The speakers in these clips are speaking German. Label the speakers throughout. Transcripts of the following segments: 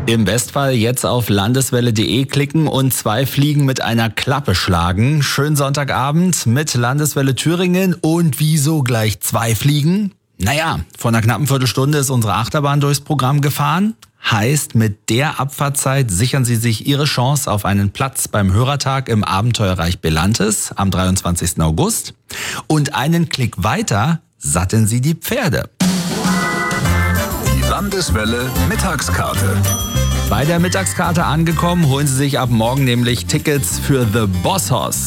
Speaker 1: Im Bestfall jetzt auf landeswelle.de klicken und 2 Fliegen mit einer Klappe schlagen. Schönen Sonntagabend mit Landeswelle Thüringen. Und wieso gleich 2 Fliegen? Naja, vor einer knappen Viertelstunde ist unsere Achterbahn durchs Programm gefahren. Heißt, mit der Abfahrtzeit sichern Sie sich Ihre Chance auf einen Platz beim Hörertag im Abenteuerreich Belantes am 23. August. Und einen Klick weiter satteln Sie die Pferde.
Speaker 2: Die Landeswelle Mittagskarte.
Speaker 1: Bei der Mittagskarte angekommen, holen Sie sich ab morgen nämlich Tickets für The Boss Hoss.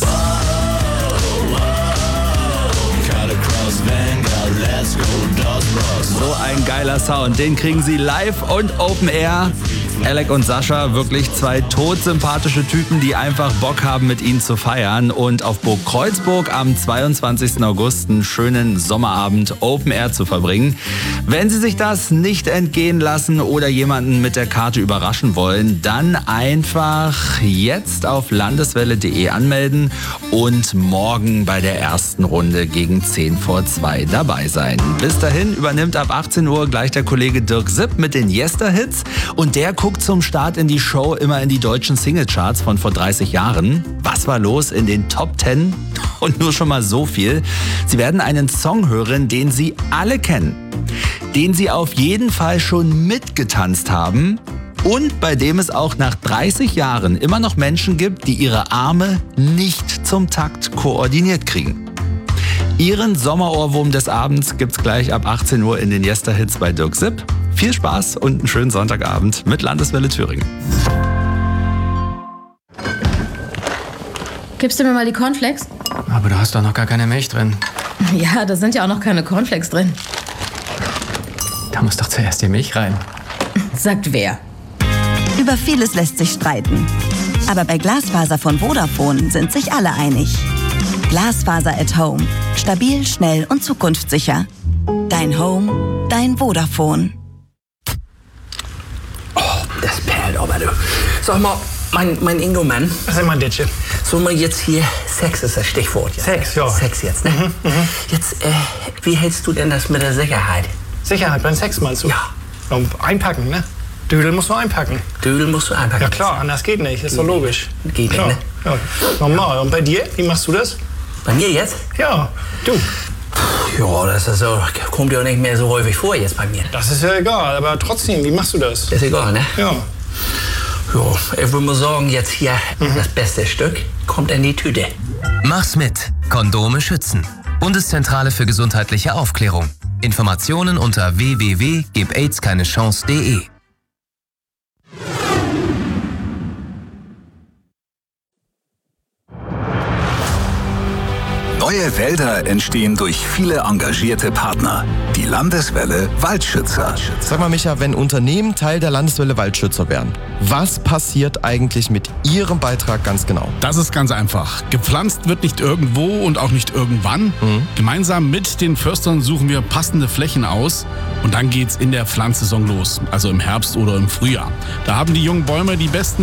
Speaker 1: So ein geiler Sound, den kriegen Sie live und Open Air. Alec und Sascha, wirklich 2 todsympathische Typen, die einfach Bock haben, mit ihnen zu feiern. Und auf Burg Kreuzburg am 22. August einen schönen Sommerabend Open Air zu verbringen. Wenn Sie sich das nicht entgehen lassen oder jemanden mit der Karte überraschen wollen, dann einfach jetzt auf landeswelle.de anmelden und morgen bei der ersten Runde gegen 1:10 dabei sein. Bis dahin übernimmt ab 18 Uhr gleich der Kollege Dirk Sipp mit den Yester-Hits und der guckt zum Start in die Show immer in die deutschen Singlecharts von vor 30 Jahren. Was war los in den Top 10? Und nur schon mal so viel. Sie werden einen Song hören, den Sie alle kennen, den Sie auf jeden Fall schon mitgetanzt haben und bei dem es auch nach 30 Jahren immer noch Menschen gibt, die ihre Arme nicht zum Takt koordiniert kriegen. Ihren Sommerohrwurm des Abends gibt's gleich ab 18 Uhr in den Yester-Hits bei Dirk Sipp. Viel Spaß und einen schönen Sonntagabend mit Landeswelle Thüringen.
Speaker 3: Gibst du mir mal die Cornflakes?
Speaker 4: Aber du hast doch noch gar keine Milch drin.
Speaker 3: Ja, da sind ja auch noch keine Cornflakes drin.
Speaker 4: Da muss doch zuerst die Milch rein.
Speaker 3: Sagt wer?
Speaker 5: Über vieles lässt sich streiten. Aber bei Glasfaser von Vodafone sind sich alle einig. Glasfaser at Home. Stabil, schnell und zukunftssicher. Dein Home, dein Vodafone.
Speaker 6: Oh, das perlt aber, du. Sag mal, mein Ingo-Mann.
Speaker 7: Was ist mein Ditsche?
Speaker 6: So mal jetzt hier, Sex ist das Stichwort. Ja.
Speaker 7: Sex, ja.
Speaker 6: Sex jetzt, ne? Jetzt, wie hältst du denn das mit der Sicherheit?
Speaker 7: Sicherheit beim Sex meinst du?
Speaker 6: Ja.
Speaker 7: Und einpacken, ne? Dödel musst du einpacken.
Speaker 6: Dödel musst du einpacken.
Speaker 7: Ja klar, anders geht nicht, ist doch logisch.
Speaker 6: Geht
Speaker 7: klar.
Speaker 6: nicht, ne?
Speaker 7: Ja. Normal. Und bei dir, wie machst du das?
Speaker 6: Bei mir jetzt?
Speaker 7: Ja, du.
Speaker 6: Ja, das ist so, kommt ja nicht mehr so häufig vor jetzt bei mir.
Speaker 7: Das ist ja egal, aber trotzdem, wie machst du das?
Speaker 6: Ist egal, ne?
Speaker 7: Ja.
Speaker 6: Ja, ich würde mal sagen, jetzt hier das beste Stück kommt in die Tüte.
Speaker 8: Mach's mit. Kondome schützen. Bundeszentrale für gesundheitliche Aufklärung. Informationen unter www.gebaidskeinechance.de.
Speaker 2: Neue Wälder entstehen durch viele engagierte Partner. Die Landeswelle Waldschützer.
Speaker 9: Sag mal, Micha, wenn Unternehmen Teil der Landeswelle Waldschützer werden, was passiert eigentlich mit ihrem Beitrag ganz genau?
Speaker 10: Das ist ganz einfach. Gepflanzt wird nicht irgendwo und auch nicht irgendwann. Gemeinsam mit den Förstern suchen wir passende Flächen aus und dann geht's in der Pflanzsaison los, also im Herbst oder im Frühjahr. Da haben die jungen Bäume die besten